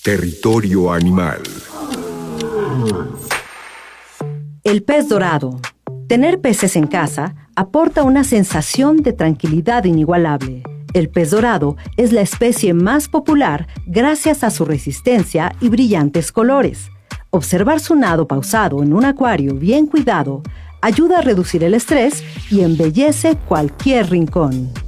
Territorio animal. El pez dorado. Tener peces en casa aporta una sensación de tranquilidad inigualable. El pez dorado es la especie más popular gracias a su resistencia y brillantes colores. Observar su nado pausado en un acuario bien cuidado ayuda a reducir el estrés y embellece cualquier rincón.